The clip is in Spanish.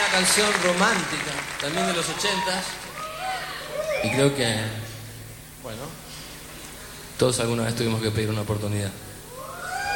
una canción romántica, también de los 80s. Y creo que, bueno, todos alguna vez tuvimos que pedir una oportunidad.